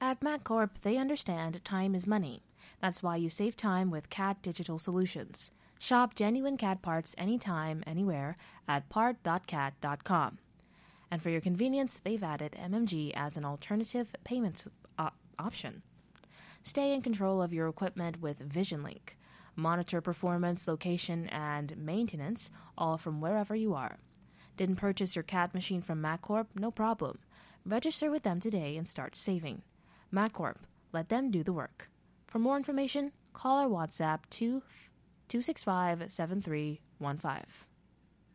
At MacCorp, they understand time is money. That's why you save time with CAT Digital Solutions. Shop genuine CAT parts anytime, anywhere at part.cat.com. And for your convenience, they've added MMG as an alternative payments option. Stay in control of your equipment with VisionLink. Monitor performance, location, and maintenance, all from wherever you are. Didn't purchase your CAT machine from MacCorp? No problem. Register with them today and start saving. MacCorp, let them do the work. For more information, call or WhatsApp 265-7315.